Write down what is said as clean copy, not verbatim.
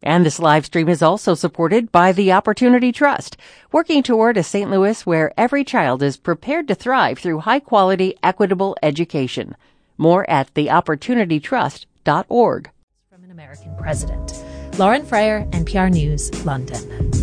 And this live stream is also supported by the Opportunity Trust, working toward a St. Louis where every child is prepared to thrive through high-quality, equitable education. More at theopportunitytrust.org. From an American president. Lauren Freyer, NPR News, London.